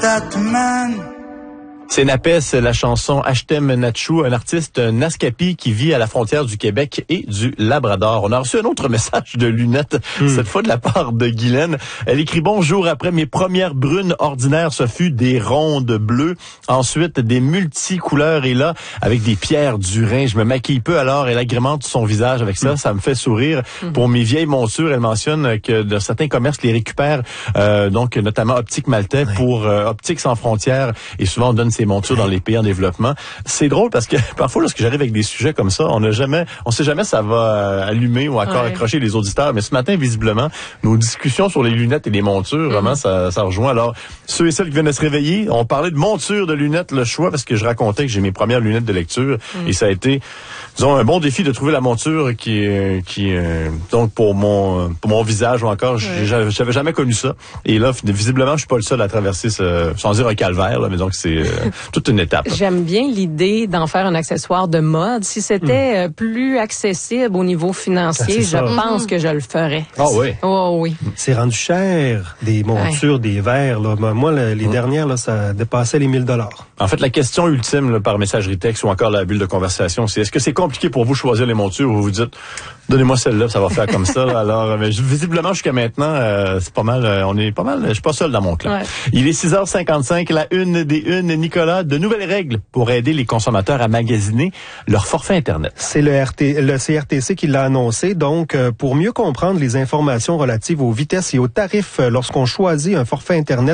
C'est Napes, la chanson Ashtem Natchou, un artiste Naskapi qui vit à la frontière du Québec et du Labrador. On a reçu un autre message de Lunette, cette fois de la part de Guylaine. Elle écrit: bonjour, après mes premières brunes ordinaires, ce fut des rondes bleues, ensuite des multicouleurs et là, avec des pierres du Rhin, je me maquille peu alors, elle agrémente son visage avec ça, ça me fait sourire. Pour mes vieilles montures, elle mentionne que de certains commerces les récupèrent, donc notamment Optique Maltais pour Optique Sans Frontières, et souvent on donne ces montures dans les pays en développement. C'est drôle parce que parfois lorsque j'arrive avec des sujets comme ça, on sait jamais ça va allumer ou encore accrocher les auditeurs. Mais ce matin, visiblement, nos discussions sur les lunettes et les montures, vraiment, ça rejoint. Alors, ceux et celles qui viennent de se réveiller, on parlait de monture de lunettes, le choix, parce que je racontais que j'ai mes premières lunettes de lecture et ça a été, disons, un bon défi de trouver la monture qui donc pour mon visage ou encore, j'avais jamais connu ça. Et là, visiblement, je suis pas le seul à traverser sans dire un calvaire, là, mais donc c'est toute une étape. J'aime bien l'idée d'en faire un accessoire de mode. Si c'était plus accessible au niveau financier, je pense que je le ferais. Ah oui? Oh oui. C'est rendu cher, des montures, des verres. Là. Moi, les dernières, là, ça dépassait les 1 000 $. En fait, la question ultime là, par messagerie texte ou encore la bulle de conversation, c'est est-ce que c'est compliqué pour vous de choisir les montures ou vous vous dites donnez-moi celle-là, ça va faire comme ça. Alors, mais visiblement, jusqu'à maintenant, c'est pas mal, je suis pas seul dans mon clan. Ouais. Il est 6h55, la une des unes, Nicolas, de nouvelles règles pour aider les consommateurs à magasiner leur forfait Internet. C'est le CRTC qui l'a annoncé. Donc, pour mieux comprendre les informations relatives aux vitesses et aux tarifs lorsqu'on choisit un forfait Internet,